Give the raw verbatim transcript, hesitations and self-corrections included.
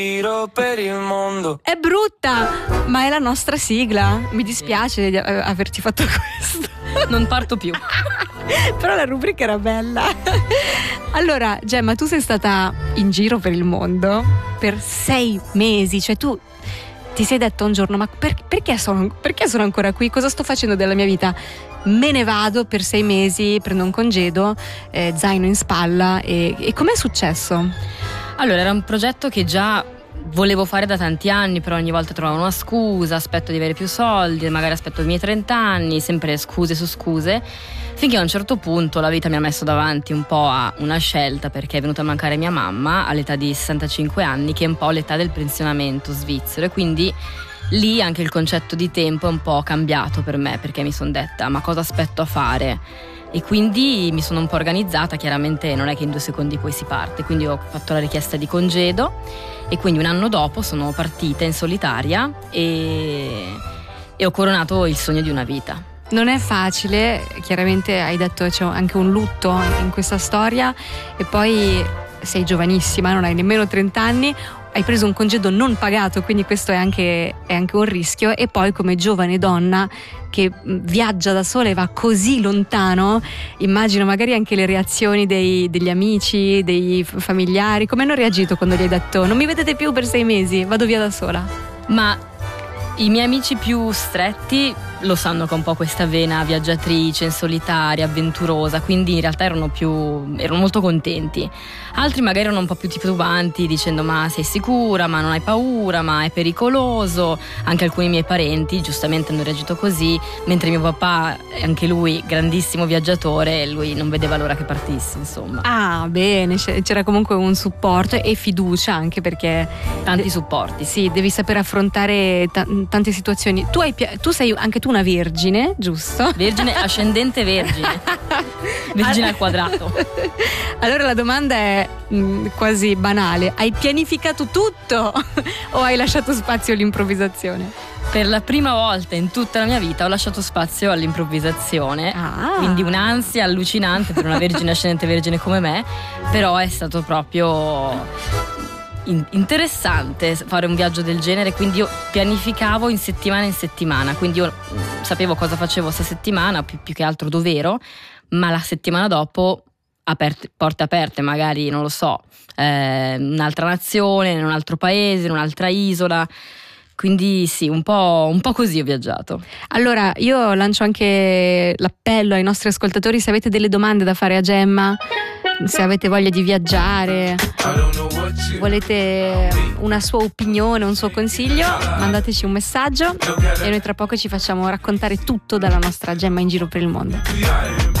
Giro per il mondo. È brutta, ma è la nostra sigla. Mi dispiace di averti fatto questo. Non parto più. Però la rubrica era bella. Allora, Gemma, tu sei stata in giro per il mondo per sei mesi. Cioè tu ti sei detto un giorno: ma per, perché, sono, perché sono ancora qui? Cosa sto facendo della mia vita? Me ne vado per sei mesi, prendo un congedo, eh, zaino in spalla. E, e com'è successo? Allora, era un progetto che già volevo fare da tanti anni, però ogni volta trovavo una scusa, aspetto di avere più soldi, magari aspetto i miei trenta anni, sempre scuse su scuse, finché a un certo punto la vita mi ha messo davanti un po' a una scelta, perché è venuta a mancare mia mamma all'età di sessantacinque anni, che è un po' l'età del pensionamento svizzero, e quindi lì anche il concetto di tempo è un po' cambiato per me, perché mi sono detta: ma cosa aspetto a fare? E quindi mi sono un po' organizzata. Chiaramente non è che in due secondi poi si parte, quindi ho fatto la richiesta di congedo e quindi un anno dopo sono partita in solitaria e, e ho coronato il sogno di una vita. Non è facile, chiaramente hai detto c'è anche un lutto in questa storia, e poi sei giovanissima, non hai nemmeno trenta anni, hai preso un congedo non pagato, quindi questo è anche, è anche un rischio, e poi come giovane donna che viaggia da sola e va così lontano, immagino magari anche le reazioni dei, degli amici, dei familiari. Come hanno reagito quando gli hai detto: non mi vedete più per sei mesi, vado via da sola? Ma i miei amici più stretti lo sanno che ho un po' questa vena viaggiatrice, in solitaria, avventurosa, quindi in realtà erano più erano molto contenti. Altri magari erano un po' più titubanti, dicendo: ma sei sicura, ma non hai paura, ma è pericoloso. Anche alcuni miei parenti giustamente hanno reagito così, mentre mio papà, anche lui grandissimo viaggiatore, lui non vedeva l'ora che partissi, insomma. Ah, bene, c'era comunque un supporto e fiducia, anche perché tanti supporti. Sì, devi saper affrontare t- tante situazioni. Tu hai tu sei anche tu una vergine, giusto? Vergine, ascendente vergine. Vergine al quadrato. Allora la domanda è mh, quasi banale: hai pianificato tutto o hai lasciato spazio all'improvvisazione? Per la prima volta in tutta la mia vita ho lasciato spazio all'improvvisazione. Ah. Quindi un'ansia allucinante per una vergine ascendente vergine come me, però è stato proprio interessante fare un viaggio del genere. Quindi io pianificavo in settimana in settimana, quindi io sapevo cosa facevo sta settimana, più, più che altro dov'ero, ma la settimana dopo aperte, porte aperte, magari non lo so, eh, un'altra nazione, in un altro paese, in un'altra isola. Quindi sì, un po', un po' così ho viaggiato. Allora io lancio anche l'appello ai nostri ascoltatori: se avete delle domande da fare a Gemma, se avete voglia di viaggiare, volete una sua opinione, un suo consiglio, mandateci un messaggio e noi tra poco ci facciamo raccontare tutto dalla nostra Gemma in giro per il mondo.